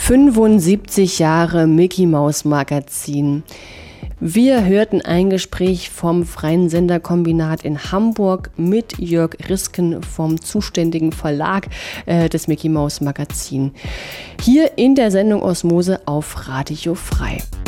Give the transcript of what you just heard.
75 Jahre Mickey Maus Magazin. Wir hörten ein Gespräch vom Freien Senderkombinat in Hamburg mit Jörg Risken vom zuständigen Verlag des Mickey Maus Magazin. Hier in der Sendung Osmose auf Radio Frei.